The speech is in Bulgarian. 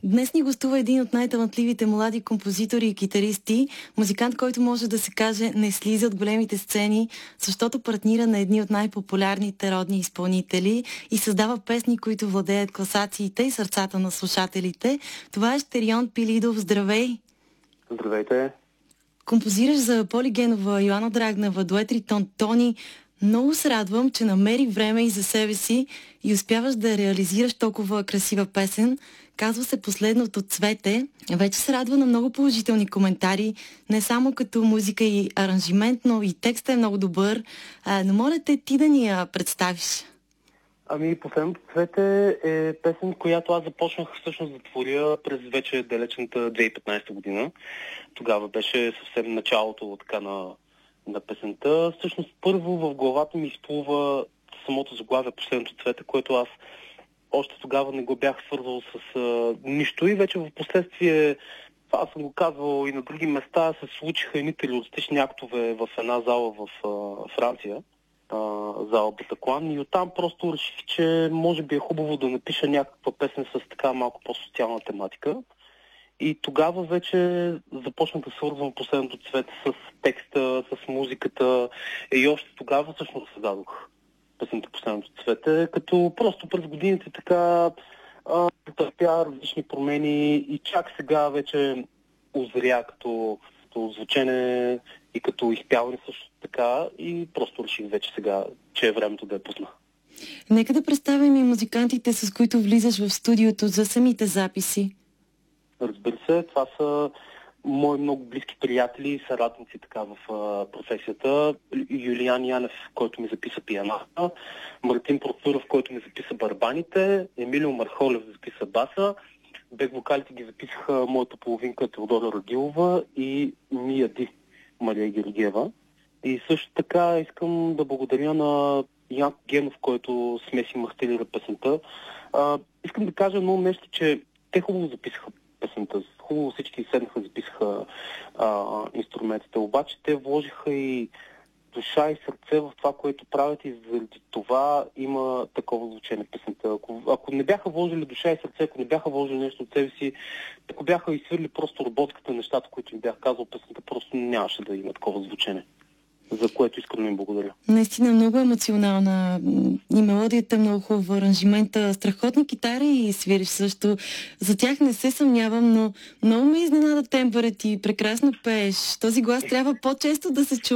Днес ни гостува един от най-талантливите млади композитори и китаристи, музикант, който може да се каже не слиза от големите сцени, защото партнира на едни от най-популярните родни изпълнители и създава песни, които владеят класациите и сърцата на слушателите. Това е Щерион Пилидов. Здравей! Здравейте! Композираш за Поли Генова, Йоана Драгнева, дует Ритон Тони. Много се радвам, че намери време и за себе си и успяваш да реализираш толкова красива песен. Казва се последното Цвете. Вече се радва на много положителни коментари, не само като музика и аранжимент, но и текстът е много добър. Но моля те ти да ни я представиш. Последното Цвете е песен, която аз започнах всъщност да творя през вече далечната 2015 година. Тогава беше съвсем началото така на песента. Всъщност първо в главата ми изплува самото заглавие Последното Цвете, което аз още тогава не го бях свързвал с нищо и вече в последствие, това съм го казвал и на други места, се случиха едни терористични актове в една зала в Франция, зала Батаклан, и оттам просто реших, че може би е хубаво да напиша някаква песен с така малко по-социална тематика. И тогава вече започнах да свързвам Последното Цвете с текста, с музиката и още тогава всъщност създадох песента Последното Цвете, като просто през годините така търпя различни промени и чак сега вече озря като звучене и като изпяване също така и просто реших вече сега, че е времето да я пусна. Нека да представим и музикантите, с които влизаш в студиото за самите записи. Разбира се, това са мои много близки приятели и съратници така в професията. Юлиан Янев, който ми записа пианата, Мартин Процуров, който ми записа барабаните, Емилио Мархолев записа баса, бек вокалите ги записаха моята половинка Теодора Радилова и Мия Ди, Мария Георгиева. И също така искам да благодаря на Ян Генов, който смеси мастилира песента. Искам да кажа едно нещо, че те хубаво записаха песента. Хубаво всички седнаха, записаха инструментите. Обаче те вложиха и душа и сърце в това, което правят и заради това има такова звучение песента. Ако не бяха вложили душа и сърце, ако не бяха вложили нещо от себе си, ако бяха изсвирили просто роботската нещата, които им бях казал, песента просто нямаше да има такова звучение. За което искам да им благодаря. Наистина много емоционална и мелодията е много хубава, аранжимента, страхотни китари и свириш също. За тях не се съмнявам, но много ме изненада тембърът ти, прекрасно пееш. Този глас трябва по-често да се чува.